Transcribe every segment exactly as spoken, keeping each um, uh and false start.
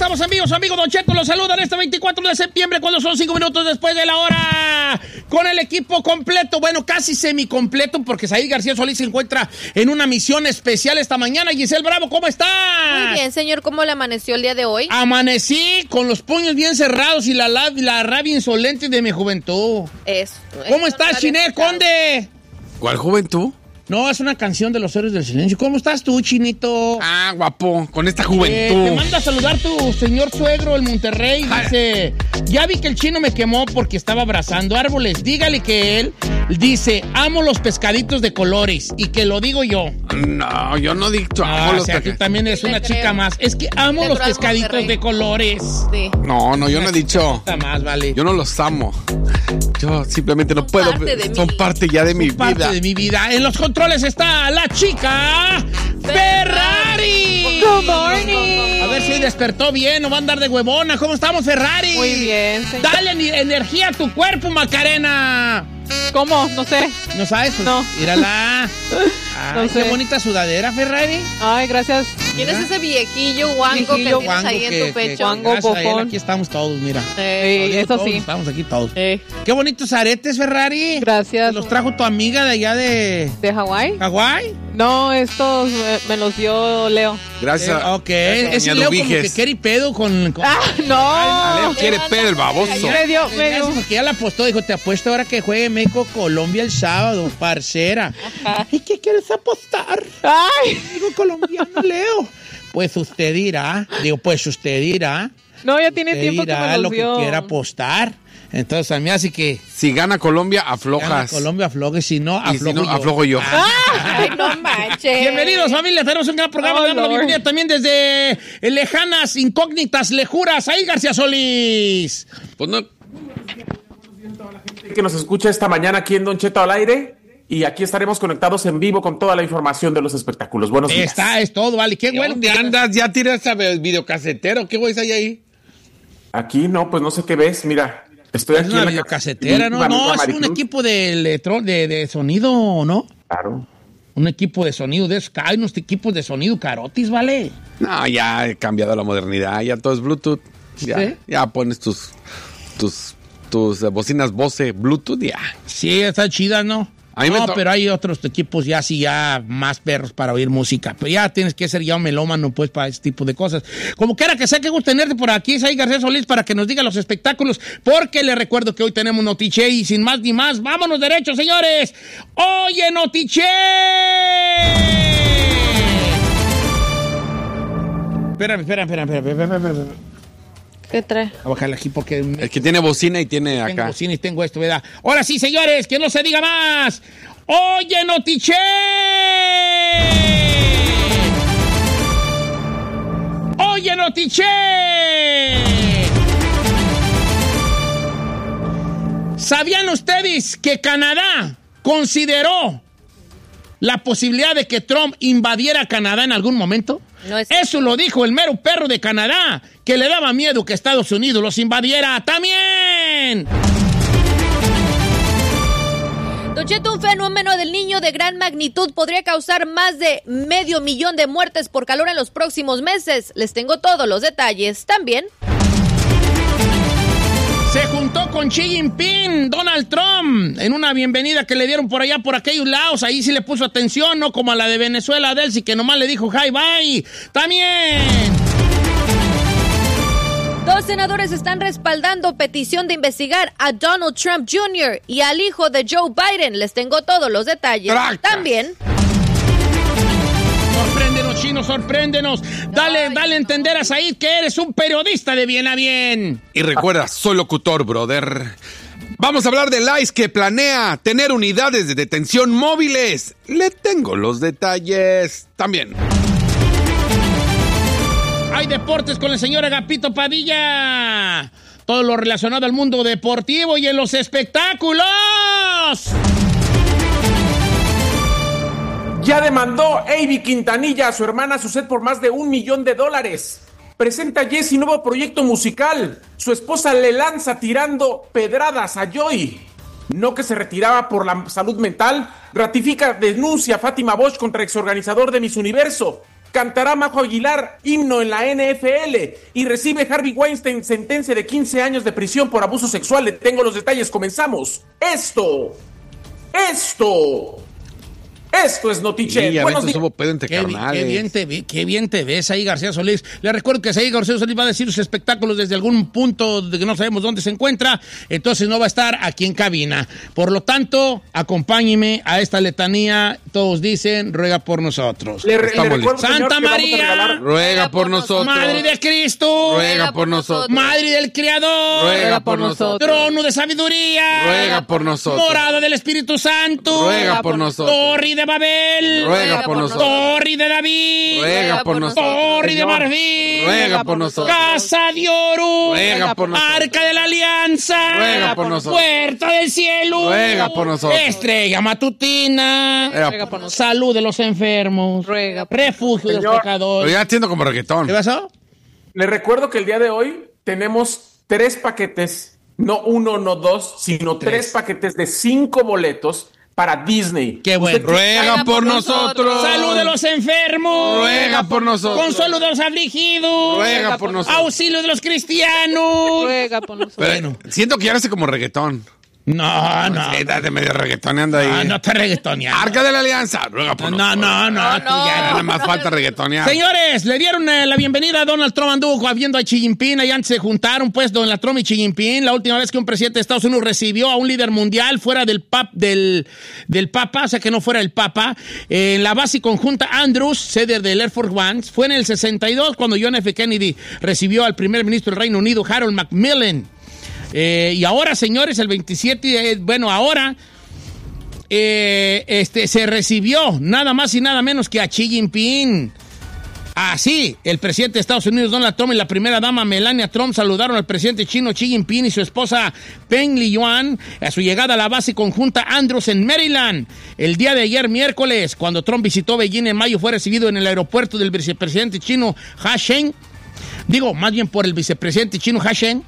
estamos en vivo, su amigo Don Cheto los saluda en este veinticuatro de septiembre cuando son cinco minutos después de la hora. Con el equipo completo, bueno, casi semicompleto porque Said García Solís se encuentra en una misión especial esta mañana. Giselle Bravo, ¿cómo está? Muy bien, señor, ¿cómo le amaneció el día de hoy? Amanecí con los puños bien cerrados y la, la, la rabia insolente de mi juventud. Eso. ¿Cómo estás, Chiné, Conde? ¿Cuál juventud? No, es una canción de los Héroes del Silencio. ¿Cómo estás tú, Chinito? Ah, guapo, con esta juventud. Eh, te manda a saludar tu señor suegro, el Monterrey. Dice, ya vi que el chino me quemó porque estaba abrazando árboles. Dígale que él dice, amo los pescaditos de colores. Y que lo digo yo. No, yo no digo Ah, amo o los sea, tú pescaditos. también eres una creo. chica más. Es que amo Le los creo al pescaditos Monterrey. de colores. Sí. No, no, yo no he dicho. Está más, vale. Yo no los amo. Yo simplemente no Son puedo. parte de Son mí. parte ya de mi Parte vida. de mi vida. En los controles está la chica Ferrari. Good morning. A ver si despertó bien, no va a andar de huevona. ¿Cómo estamos, Ferrari? Muy bien, señor. Dale ni- energía a tu cuerpo, Macarena. ¿Cómo? No sé. ¿No sabes? Pues, No. Mírala. Ay, No sé. qué bonita sudadera, Ferrari. Ay, gracias. ¿Quién es ese viejillo guango que Viejillo tienes Guango ahí que- en tu que- pecho? Guango, gracias a él, bofón. aquí estamos todos, mira. Eh, Sí, Digo, eso todos, sí. Estamos aquí todos. Eh, Qué bonitos aretes, Ferrari. gracias. ¿Te los trajo tu amiga de allá de ¿De Hawái? Hawái? No, estos eh, me los dio Leo. Gracias. Eh, ok, gracias, ese doña Leo como Dubiges. que quiere pedo con... con- ¡Ah, no! Leo quiere pedo el baboso. Me dio, me Eso, dio. porque ya la apostó, dijo, te apuesto ahora que juegue México-Colombia el sábado, parcera. ¿Y qué quieres apostar? ¡Ay! Digo, colombiano, Leo. Pues usted dirá, digo, pues usted dirá, No, ya tiene usted tiempo que dirá me lo los que dio. quiera apostar. Entonces, a mí así que... Si gana Colombia, gana aflojas. Colombia afloje, si no, Y si aflojo no, yo. aflojo yo. Ah. Ay, no manches. Bienvenidos, familia. Tenemos un gran programa. Oh, Le damos la Lord. bienvenida también desde lejanas, incógnitas, lejuras. Ahí, García Solís. Pues no. Que nos escucha esta mañana aquí en Don Cheto al aire y aquí estaremos conectados en vivo con toda la información de los espectáculos. Buenos días. Está, es todo, vale. Qué bueno. ¿Dónde andas? ¿Ya tiras a videocasetero? ¿Qué güey hay ahí? Aquí no, pues no sé qué ves, mira, estoy Es aquí una en la videocasetera, ¿no? Mi amiga No, es un Maricruz. equipo de, electro, de, de sonido, ¿no? Claro. Un equipo de sonido de esos. Hay unos equipos de sonido carotis, ¿vale? No, ya he cambiado la modernidad. Ya todo es Bluetooth. Ya, ¿Sí? ya pones tus, tus, tus eh, bocinas Bose Bluetooth, ya. Sí, está chida, ¿no? A mí me No, to- pero hay otros equipos ya sí, ya más perros para oír música. Pero ya tienes que ser ya un melómano, pues, para ese tipo de cosas. Como quiera que sea, que gusto tenerte por aquí, Said García Solís, para que nos diga los espectáculos. Porque le recuerdo que hoy tenemos Notiche y sin más ni más, vámonos derecho, señores. ¡Oye, Notiche! Espérame, espérame, espérame, espérame, espérame, espérame. ¿Qué trae? Voy a bajarle aquí porque... El que tiene bocina y tiene Tengo acá. bocina y tengo esto, ¿verdad? Ahora sí, señores, que no se diga más. ¡Oye, Notiche! ¡Oye, Notiche! ¿Sabían ustedes que Canadá consideró la posibilidad de que Trump invadiera Canadá en algún momento? No es- Eso lo dijo el mero perro de Canadá, que le daba miedo que Estados Unidos los invadiera también. Don Cheto, un fenómeno del niño de gran magnitud podría causar más de medio millón de muertes por calor en los próximos meses. Les tengo todos los detalles también. Se juntó con Xi Jinping, Donald Trump, en una bienvenida que le dieron por allá, por aquellos lados. Ahí sí le puso atención, no como a la de Venezuela, Delcy, que nomás le dijo hi, bye. También. Dos senadores están respaldando petición de investigar a Donald Trump junior y al hijo de Joe Biden. Les tengo todos los detalles Tracas. también. Sorpréndenos, chino, sorpréndenos. Dale, Ay, dale a entender a Said que eres un periodista de bien a bien. Y recuerda, soy locutor, brother. Vamos a hablar del I C E que planea tener unidades de detención móviles. Le tengo los detalles también. Hay deportes con el señor Agapito Padilla. Todo lo relacionado al mundo deportivo y en los espectáculos. Ya demandó Avi Quintanilla a su hermana Suset por más de un millón de dólares. Presenta Jessy nuevo proyecto musical. Su esposa le lanza tirando pedradas a Joy. No que se retiraba por la salud mental. Ratifica denuncia Fátima Bosch contra exorganizador de Miss Universo. Cantará Majo Aguilar himno en la N F L y recibe Harvey Weinstein sentencia de quince años de prisión por abuso sexual. Le tengo los detalles, comenzamos. Esto, esto, esto es Notiche. Sí, ya Buenos ves, días. hubo pedo entre Qué, bi- carnales. qué bien te ve- qué bien te ves ahí, García Solís. Le recuerdo que ahí García Solís va a decir sus espectáculos desde algún punto de que no sabemos dónde se encuentra, entonces no va a estar aquí en cabina. Por lo tanto, acompáñeme a esta letanía. Todos dicen, ruega por nosotros. Le, re- le Estamos recuerdo, listos. señor, Santa que vamos a María. regalar- Ruega por nosotros. Madre de Cristo, Ruega por nosotros. Madre del Creador, Ruega por nosotros. trono de sabiduría, Ruega por nosotros. morada del Espíritu Santo, Ruega por nosotros. Torre de Babel, Ruega por nosotros. Torre de David, Ruega por nosotros. Torre de Señor. Marfil, Ruega por nosotros. Casa de Oro, Ruega por nosotros. Arca de la Alianza, Ruega por nosotros. Puerta del Cielo, Ruega por nosotros. Estrella Matutina, Ruega por nosotros. Salud de los enfermos, Ruega por refugio de los Señor. Pero pecadores. ya entiendo como reggaetón. ¿Qué pasó? Le recuerdo que el día de hoy tenemos tres paquetes, no uno, no dos, sino tres, Tres. paquetes de cinco boletos para Disney. Qué bueno. Usted- Ruega por nosotros. Salud de los enfermos. Ruega por nosotros. Consuelo de los afligidos. Ruega por nosotros. Auxilio de los cristianos. Ruega por nosotros. Pero Bueno. siento que ya hace como reggaetón. No, no. Sí, date medio reggaetoneando ahí. No, no te reggaetoneando. Arca de la Alianza. Ruega por No, nosotros. no, no. tú ya Ya no. nada más falta reggaetonear. Señores, le dieron eh, la bienvenida a Donald Trump, anduvo viendo a Xi Jinping, y antes se juntaron, pues, Donald Trump y Xi Jinping. La última vez que un presidente de Estados Unidos recibió a un líder mundial fuera del, pap, del, del Papa, o sea, que no fuera el Papa, eh, en la base conjunta Andrews, sede del Air Force One, fue en el sesenta y dos cuando John F. Kennedy recibió al primer ministro del Reino Unido, Harold Macmillan. Eh, y ahora, señores, el veintisiete, eh, bueno, ahora eh, este, se recibió nada más y nada menos que a Xi Jinping. Así, el presidente de Estados Unidos, Donald Trump, y la primera dama, Melania Trump, saludaron al presidente chino Xi Jinping y su esposa Peng Liyuan a su llegada a la base conjunta Andrews en Maryland. El día de ayer, miércoles, cuando Trump visitó Beijing en mayo, fue recibido en el aeropuerto del vicepresidente chino Ha Sheng. Digo, más bien por el vicepresidente chino Ha Sheng.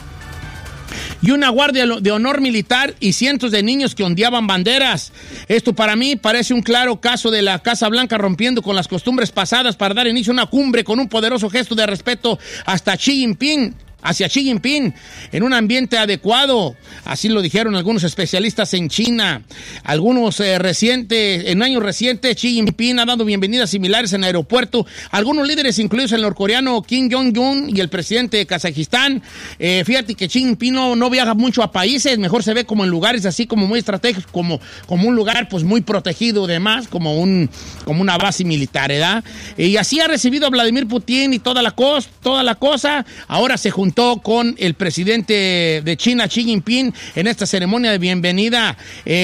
Y una guardia de honor militar y cientos de niños que ondeaban banderas. Esto para mí parece un claro caso de la Casa Blanca rompiendo con las costumbres pasadas para dar inicio a una cumbre con un poderoso gesto de respeto hasta Xi Jinping. Hacia Xi Jinping, en un ambiente adecuado. Así lo dijeron algunos especialistas en China. Algunos eh, recientes, en años recientes, Xi Jinping ha dado bienvenidas similares en el aeropuerto. Algunos líderes, incluidos el norcoreano Kim Jong-un y el presidente de Kazajistán. Eh, fíjate que Xi Jinping no, no viaja mucho a países, mejor se ve como en lugares así como muy estratégicos, como, como un lugar pues muy protegido, demás, como, un, como una base militar, ¿verdad? Y así ha recibido a Vladimir Putin y toda la, cos, toda la cosa. Ahora se juntó con el presidente de China, Xi Jinping, en esta ceremonia de bienvenida.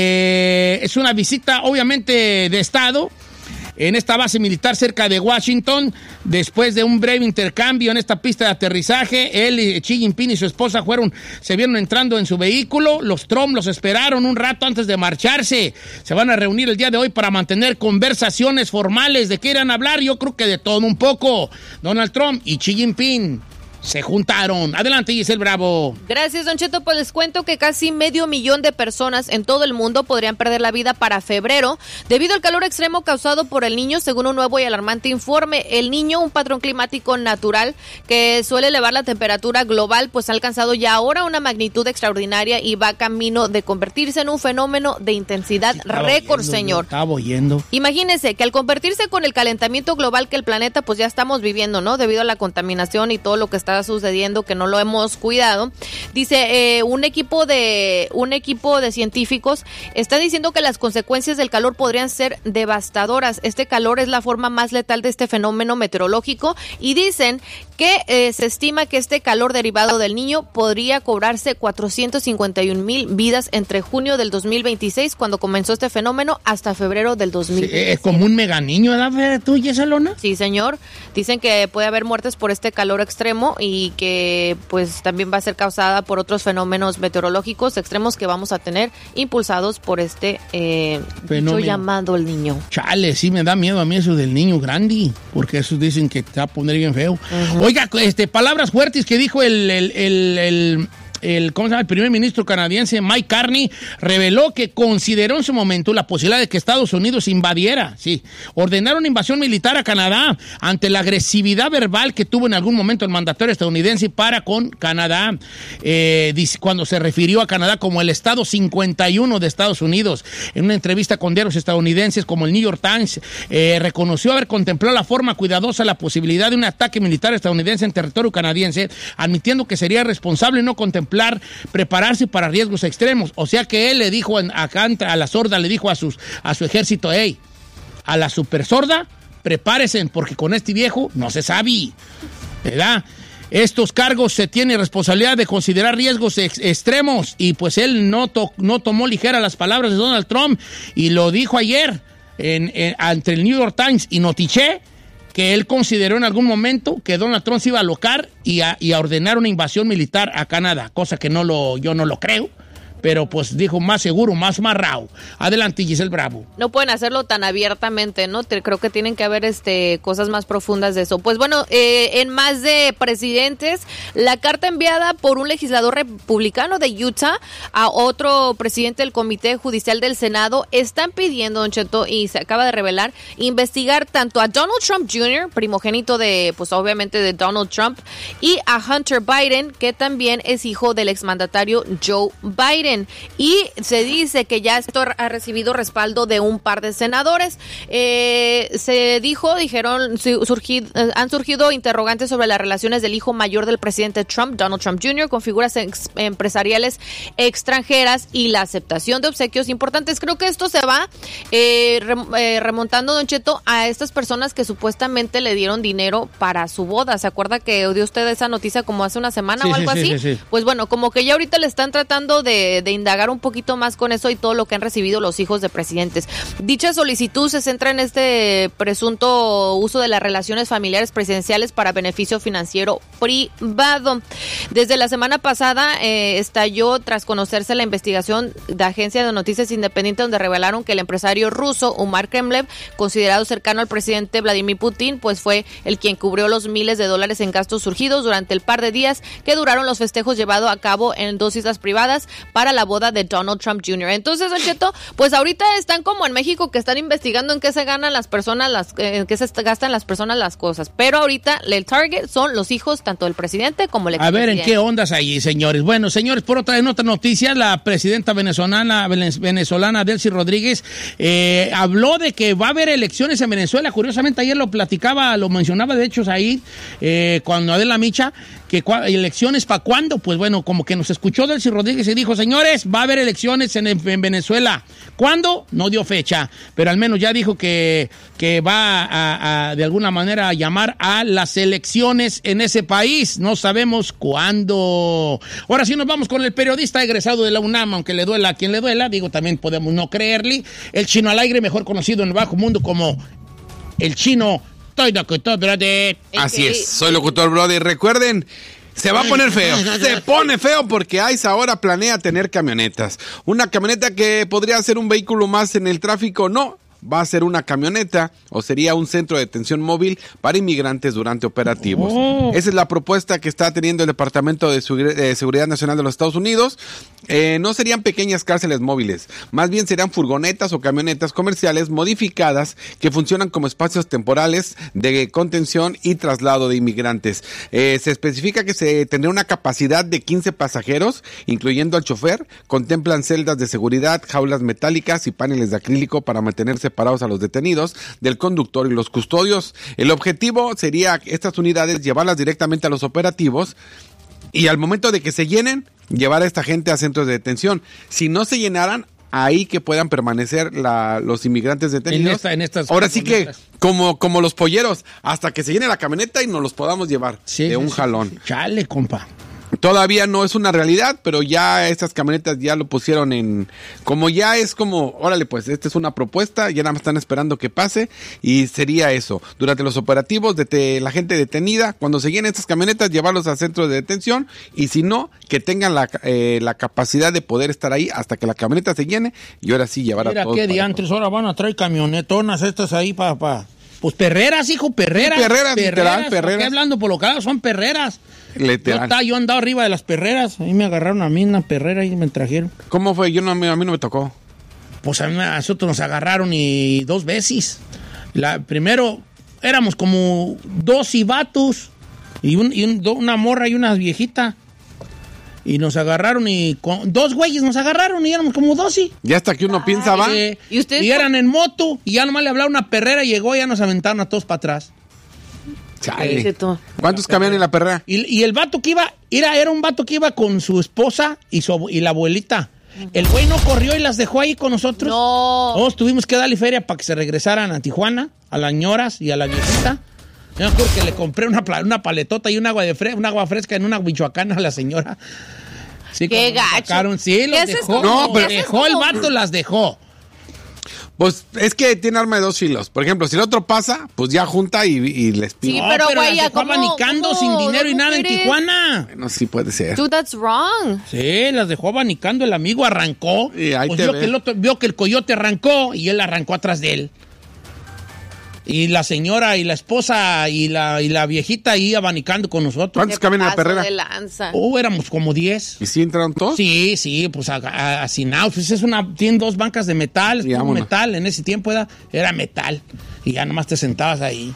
Eh, es una visita, obviamente, de Estado en esta base militar cerca de Washington. Después de un breve intercambio en esta pista de aterrizaje, él y Xi Jinping y su esposa fueron, se vieron entrando en su vehículo. Los Trump los esperaron un rato antes de marcharse. Se van a reunir el día de hoy para mantener conversaciones formales. ¿De qué irán a hablar? Yo creo que de todo un poco. Donald Trump y Xi Jinping se juntaron. Adelante, Giselle Bravo. Gracias, Don Cheto. Pues les cuento que casi medio millón de personas en todo el mundo podrían perder la vida para febrero debido al calor extremo causado por el Niño, según un nuevo y alarmante informe. El Niño, un patrón climático natural que suele elevar la temperatura global, pues ha alcanzado ya ahora una magnitud extraordinaria y va camino de convertirse en un fenómeno de intensidad Sí, estaba récord, oyendo, señor. Estaba oyendo. Imagínense que al convertirse con el calentamiento global que el planeta pues ya estamos viviendo, ¿no? Debido a la contaminación y todo lo que está sucediendo, que no lo hemos cuidado. Dice, eh, un equipo de un equipo de científicos está diciendo que las consecuencias del calor podrían ser devastadoras. Este calor es la forma más letal de este fenómeno meteorológico y dicen que eh, se estima que este calor derivado del Niño podría cobrarse cuatrocientos cincuenta y un mil vidas entre junio del dos mil veintiséis, cuando comenzó este fenómeno, hasta febrero del dos mil veintisiete. Sí, es como un mega niño, ¿verdad? ¿Tú, Yesalona? Sí, señor. Dicen que puede haber muertes por este calor extremo y que pues también va a ser causada por otros fenómenos meteorológicos extremos que vamos a tener impulsados por este eh, bicho llamado el Niño. Chale, sí me da miedo a mí eso del niño grande, porque esos dicen que te va a poner bien feo. Uh-huh. Oiga, este, palabras fuertes que dijo el, el, el, el el, ¿cómo se llama? El primer ministro canadiense Mike Carney reveló que consideró en su momento la posibilidad de que Estados Unidos invadiera, sí, ordenar una invasión militar a Canadá ante la agresividad verbal que tuvo en algún momento el mandatario estadounidense para con Canadá, eh, cuando se refirió a Canadá como el estado cincuenta y uno de Estados Unidos. En una entrevista con diarios estadounidenses como el New York Times, eh, reconoció haber contemplado la forma cuidadosa la posibilidad de un ataque militar estadounidense en territorio canadiense, admitiendo que sería responsable no contemplar prepararse para riesgos extremos. O sea que él le dijo acá a la sorda, le dijo a, sus, a su ejército, hey, a la super sorda, prepárense, porque con este viejo no se sabe, ¿verdad? Estos cargos se tiene responsabilidad de considerar riesgos ex extremos y pues él no, to no tomó ligera las palabras de Donald Trump y lo dijo ayer en, en, ante el New York Times y Notiché, que él consideró en algún momento que Donald Trump se iba a alocar y a, y a ordenar una invasión militar a Canadá, cosa que no lo, yo no lo creo. Pero pues dijo más seguro, más marrao. Adelante, Giselle Bravo. No pueden hacerlo tan abiertamente, ¿no? Te, creo que tienen que haber este, cosas más profundas de eso. Pues bueno, eh, en más de presidentes, la carta enviada por un legislador republicano de Utah a otro presidente del Comité Judicial del Senado están pidiendo, Don Cheto, y se acaba de revelar, investigar tanto a Donald Trump junior, primogénito de, pues obviamente de Donald Trump, y a Hunter Biden, que también es hijo del exmandatario Joe Biden. Y se dice que ya esto ha recibido respaldo de un par de senadores. Eh, se dijo, dijeron, surgid, han surgido interrogantes sobre las relaciones del hijo mayor del presidente Trump, Donald Trump junior, con figuras ex, empresariales extranjeras y la aceptación de obsequios importantes. Creo que esto se va eh, re, remontando, Don Cheto, a estas personas que supuestamente le dieron dinero para su boda. ¿Se acuerda que dio usted esa noticia como hace una semana sí, o algo sí, así? Sí, sí, sí. Pues bueno, como que ya ahorita le están tratando de de indagar un poquito más con eso y todo lo que han recibido los hijos de presidentes. Dicha solicitud se centra en este presunto uso de las relaciones familiares presidenciales para beneficio financiero privado. Desde la semana pasada eh, estalló tras conocerse la investigación de Agencia de Noticias Independiente, donde revelaron que el empresario ruso Umar Kremlev, considerado cercano al presidente Vladimir Putin, pues fue el quien cubrió los miles de dólares en gastos surgidos durante el par de días que duraron los festejos llevados a cabo en dos islas privadas para la boda de Donald Trump junior Entonces, Don Cheto, pues ahorita están como en México, que están investigando en qué se ganan las personas, las, en qué se gastan las personas las cosas. Pero ahorita el target son los hijos tanto del presidente como el expresidente. A ver, ¿en qué ondas ahí, señores? Bueno, señores, por otra, en otra noticia, la presidenta venezolana, venezolana Delcy Rodríguez eh, habló de que va a haber elecciones en Venezuela. Curiosamente, ayer lo platicaba, lo mencionaba de hecho ahí, eh, cuando Adela Micha, que elecciones para cuándo. Pues bueno, como que nos escuchó Delcy Rodríguez y dijo, señores, va a haber elecciones en, en Venezuela. ¿Cuándo? No dio fecha, pero al menos ya dijo que, que va a, a, de alguna manera, a llamar a las elecciones en ese país. No sabemos cuándo. Ahora sí nos vamos con el periodista egresado de la UNAM, aunque le duela a quien le duela, digo, también podemos no creerle. El Chino al aire, mejor conocido en el bajo mundo como el Chino. Así es, soy locutor, brother. Recuerden, se va a poner feo. Se pone feo porque I C E ahora planea tener camionetas. Una camioneta que podría ser un vehículo más en el tráfico, no. Va a ser una camioneta o sería un centro de detención móvil para inmigrantes durante operativos. Oh. Esa es la propuesta que está teniendo el Departamento de Seguridad Nacional de los Estados Unidos. Eh, no serían pequeñas cárceles móviles, más bien serían furgonetas o camionetas comerciales modificadas que funcionan como espacios temporales de contención y traslado de inmigrantes. Eh, se especifica que se tendría una capacidad de quince pasajeros, incluyendo al chofer. Contemplan celdas de seguridad, jaulas metálicas y paneles de acrílico para mantenerse separados a los detenidos del conductor y los custodios. El objetivo sería estas unidades llevarlas directamente a los operativos y al momento de que se llenen, llevar a esta gente a centros de detención. Si no se llenaran, ahí que puedan permanecer la, los inmigrantes detenidos. En esta, en estas Ahora sí que, como, como los polleros, hasta que se llene la camioneta y nos los podamos llevar sí, de un sí, jalón. Sí. Chale, compa. Todavía no es una realidad, pero ya estas camionetas ya lo pusieron en... Como ya es como, órale pues, esta es una propuesta, ya nada más están esperando que pase y sería eso. Durante los operativos de la gente detenida, cuando se llenen estas camionetas, llevarlos al centro de detención y si no, que tengan la, eh, la capacidad de poder estar ahí hasta que la camioneta se llene y ahora sí llevar Mira a todos. Mira qué diantres, ahora van a traer camionetonas estas ahí para... Pa. Pues perreras, hijo, perreras. Sí, perreras, literal, perreras. Estoy hablando por lo que son perreras. Literal. Yo, estaba, yo andaba arriba de las perreras. Ahí me agarraron a mí una perrera y me trajeron. ¿Cómo fue? Yo no, a mí no me tocó. Pues a, mí, a nosotros nos agarraron y dos veces. La, primero, éramos como dos vatos y, un, y un, una morra y una viejita. Y nos agarraron y con, dos güeyes nos agarraron y éramos como doce. Ya hasta que uno Ay, piensa, va. Eh, ¿Y ustedes? Y eran en moto y ya nomás le hablaba una perrera y llegó y ya nos aventaron a todos para atrás. Chale. ¿Cuántos cabían en la perrera? Y, y el vato que iba, era, era un vato que iba con su esposa y, su, y la abuelita. Uh-huh. El güey no corrió y las dejó ahí con nosotros. No. Todos tuvimos que darle feria para que se regresaran a Tijuana, a las ñoras y a la viejita. Yo me acuerdo que le compré una, una paletota y un agua, de fre un agua fresca en una michoacana a la señora. Sí, qué gacho. Sacaron, sí, los dejó. No, pero dejó el vato, las dejó. Pues es que tiene arma de dos filos. Por ejemplo, si el otro pasa, pues ya junta y, y les pide. Sí, no, pero, pero güey, las dejó abanicando sin dinero y nada crees? en Tijuana. Bueno, sí puede ser. Dude, that's wrong. Sí, las dejó abanicando. El amigo arrancó. Y ahí pues te vio, ve. que el otro, vio que el coyote arrancó y él arrancó atrás de él. Y la señora y la esposa y la, y la viejita ahí abanicando con nosotros. ¿Cuántos caben en la perrera? De lanza. Oh, éramos como diez. ¿Y sí entraron todos? Sí, sí, pues hacinados. Pues es una, tienen dos bancas de metal, es como metal. En ese tiempo era, era metal. Y ya nomás te sentabas ahí.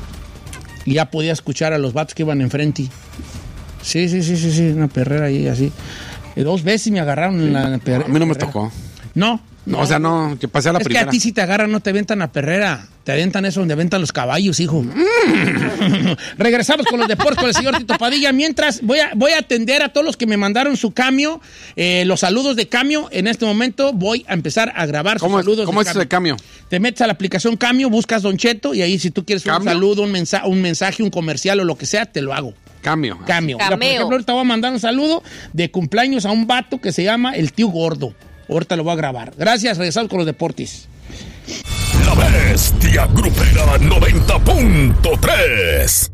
Y ya podías escuchar a los vatos que iban enfrente. Sí, sí, sí, sí, sí, una perrera ahí así. Y dos veces me agarraron en la perrera. A mí no me tocó. No. No, o sea, no, que pasé a la es primera. Es que a ti si te agarran no te aventan a perrera. Te aventan eso donde aventan los caballos, hijo. Mm. Regresamos con los deportes con el señor Tito Padilla. Mientras voy a, voy a atender a todos los que me mandaron su cambio, eh, los saludos de Camio. En este momento voy a empezar a grabar sus ¿Cómo saludos es, ¿cómo de es eso de Camio? Te metes a la aplicación Camio, buscas Don Cheto y ahí si tú quieres ¿Cambio? Un saludo, un, mensa un mensaje, un comercial o lo que sea, te lo hago. Cambio. Cambio. Mira, por ejemplo, ahorita voy a mandar un saludo de cumpleaños a un vato que se llama el Tío Gordo. Ahorita lo voy a grabar. Gracias, regresamos con los deportes. La Bestia Grupera noventa punto tres.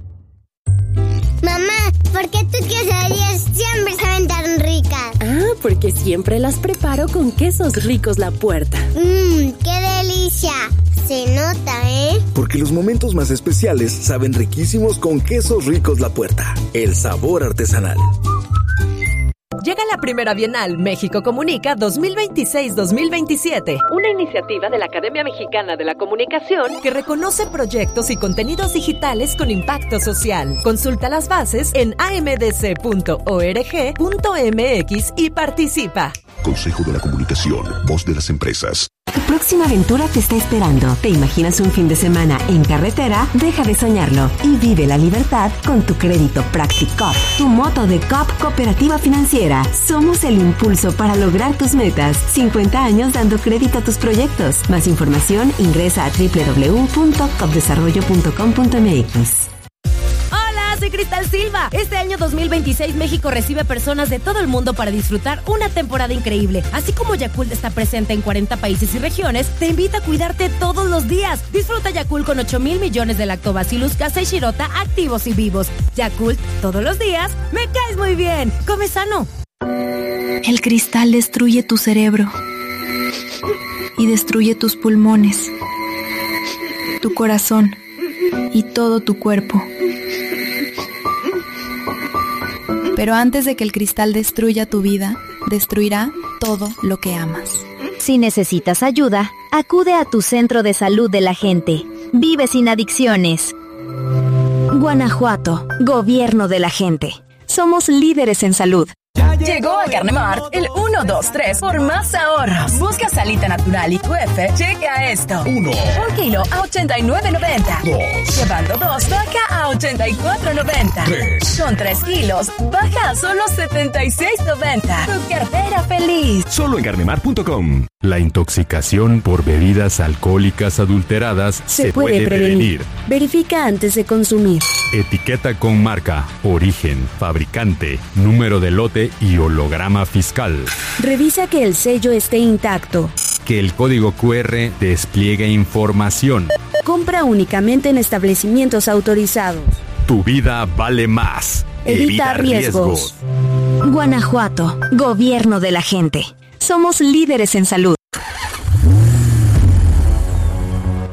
Mamá, ¿por qué tus quesadillas siempre saben tan ricas? Ah, porque siempre las preparo con Quesos Ricos La Puerta. Mmm, qué delicia. Se nota, ¿eh? Porque los momentos más especiales saben riquísimos con Quesos Ricos La Puerta. El sabor artesanal. Llega la primera Bienal México Comunica dos mil veintiséis dos mil veintisiete, una iniciativa de la Academia Mexicana de la Comunicación que reconoce proyectos y contenidos digitales con impacto social. Consulta las bases en a eme de ce punto org punto eme equis y participa. Consejo de la Comunicación, voz de las empresas. Tu próxima aventura te está esperando. ¿Te imaginas un fin de semana en carretera? Deja de soñarlo y vive la libertad con tu crédito Practicop, tu moto de C O P Cooperativa Financiera. Somos el impulso para lograr tus metas. cincuenta años dando crédito a tus proyectos. Más información ingresa a doble u doble u doble u punto cop desarrollo punto com punto eme equis. Soy Cristal Silva. Este año dos mil veintiséis México recibe personas de todo el mundo para disfrutar una temporada increíble. Así como Yakult está presente en cuarenta países y regiones, te invita a cuidarte todos los días. Disfruta Yakult con ocho mil millones de lactobacillus casei shirota activos y vivos. Yakult, todos los días, me caes muy bien. Come sano. El cristal destruye tu cerebro y destruye tus pulmones, tu corazón y todo tu cuerpo. Pero antes de que el cristal destruya tu vida, destruirá todo lo que amas. Si necesitas ayuda, acude a tu centro de salud de la gente. Vive sin adicciones. Guanajuato, gobierno de la gente. Somos líderes en salud. Llegó a Carnemart el uno dos tres por más ahorros. Busca salita natural y U F. Checa esto. Uno. Un kilo a ochenta y nueve noventa. Dos. Llevando dos, baja a ochenta y cuatro noventa. Tres. Con tres kilos, baja a solo setenta y seis noventa. Tu cartera feliz. Solo en carnemart punto com. La intoxicación por bebidas alcohólicas adulteradas se, se puede, puede prevenir. prevenir. Verifica antes de consumir. Etiqueta con marca, origen, fabricante, número de lote y holograma fiscal. Revisa que el sello esté intacto. Que el código cu erre despliegue información. Compra únicamente en establecimientos autorizados. Tu vida vale más. Evita, Evita riesgos. riesgos. Guanajuato, gobierno de la gente. Somos líderes en salud.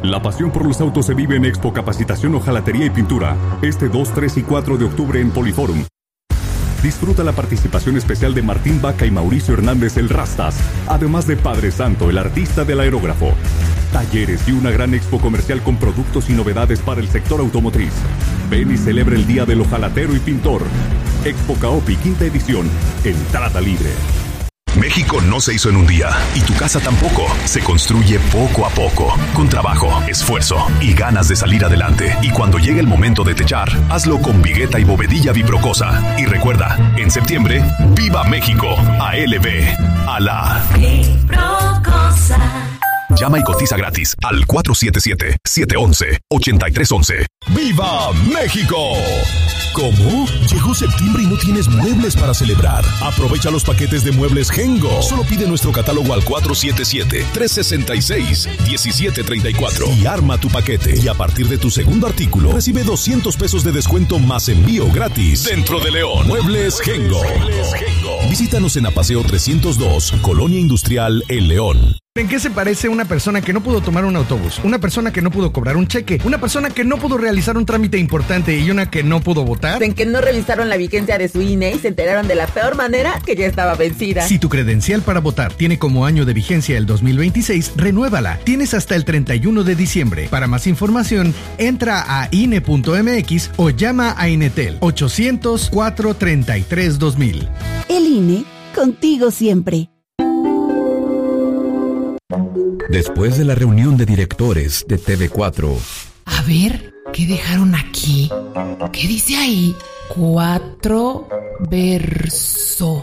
La pasión por los autos se vive en Expo Capacitación Hojalatería y Pintura, este dos, tres y cuatro de octubre en Poliforum. Disfruta la participación especial de Martín Vaca y Mauricio Hernández el Rastas, además de Padre Santo, el artista del aerógrafo. Talleres y una gran expo comercial con productos y novedades para el sector automotriz. Ven y celebra el Día del Hojalatero y Pintor. Expo Caopi, quinta edición. Entrada libre. México no se hizo en un día, y tu casa tampoco. Se construye poco a poco, con trabajo, esfuerzo y ganas de salir adelante. Y cuando llegue el momento de techar, hazlo con Vigueta y Bovedilla Viprocosa. Y recuerda, en septiembre, ¡viva México! A L B, a la Viprocosa. Llama y cotiza gratis al cuatro siete siete, siete uno uno, ocho tres uno uno. ¡Viva México! ¿Cómo? Llegó septiembre y no tienes muebles para celebrar. Aprovecha los paquetes de muebles Gengo. Solo pide nuestro catálogo al cuatro siete siete, tres seis seis, uno siete tres cuatro y arma tu paquete. Y a partir de tu segundo artículo, recibe doscientos pesos de descuento más envío gratis. Dentro de León, Muebles Gengo. Visítanos en Apaseo trescientos dos, Colonia Industrial, El León. ¿En qué se parece una persona que no pudo tomar un autobús, una persona que no pudo cobrar un cheque, una persona que no pudo realizar un trámite importante y una que no pudo votar? En que no revisaron la vigencia de su I N E y se enteraron de la peor manera que ya estaba vencida. Si tu credencial para votar tiene como año de vigencia el dos mil veintiséis, renuévala. Tienes hasta el treinta y uno de diciembre. Para más información, entra a I N E punto M X o llama a Inetel ochocientos, cuatro treinta y tres, dos mil. El I N E, contigo siempre. Después de la reunión de directores de T V cuatro. A ver, ¿qué dejaron aquí? ¿Qué dice ahí? Cuatro verso.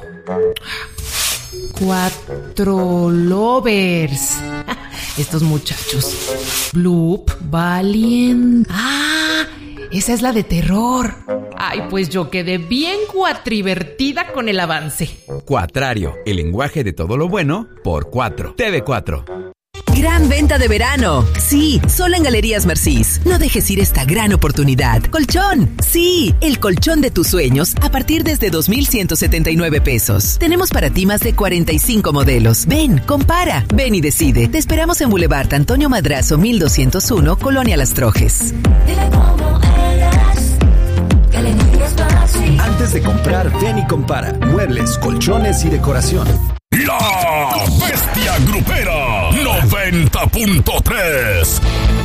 Cuatro lovers. Estos muchachos. Bloop, Valiant. ¡Ah! Esa es la de terror. Ay, pues yo quedé bien cuatrivertida con el avance. Cuatrario, el lenguaje de todo lo bueno por cuatro. T V cuatro. Gran venta de verano. Sí, solo en Galerías Mercís. No dejes ir esta gran oportunidad. Colchón. Sí, el colchón de tus sueños a partir desde dos mil ciento setenta y nueve pesos. Tenemos para ti más de cuarenta y cinco modelos. Ven, compara, ven y decide. Te esperamos en Boulevard Antonio Madrazo mil doscientos uno, Colonia Las Trojes. Antes de comprar, ven y compara. Muebles, colchones y decoración. La Bestia Grupera noventa punto tres.